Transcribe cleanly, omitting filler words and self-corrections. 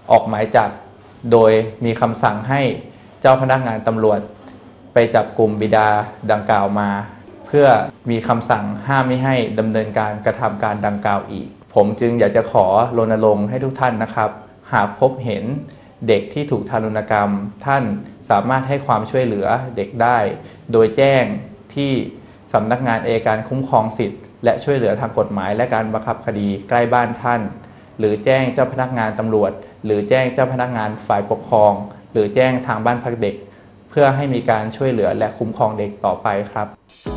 ออกหมายจับโดยมีคำสั่งให้เจ้าพนักงานตำรวจไปจับกลุ่มบิดาดังกล่าวมาเพื่อมีคำสั่งห้ามไม่ให้ดำเนินการกระทำการดังกล่าวอีกผมจึงอยากจะขอรณรงค์ให้ทุกท่านนะครับหากพบเห็นเด็กที่ถูกทารุณกรรมท่านสามารถให้ความช่วยเหลือเด็กได้โดยแจ้งที่สำนักงานอัยการคุ้มครองสิทธิและช่วยเหลือทางกฎหมายและการบังคับคดีใกล้บ้านท่านหรือแจ้งเจ้าพนักงานตำรวจหรือแจ้งเจ้าพนักงานฝ่ายปกครองหรือแจ้งทางบ้านพักเด็กเพื่อให้มีการช่วยเหลือและคุ้มครองเด็กต่อไปครับ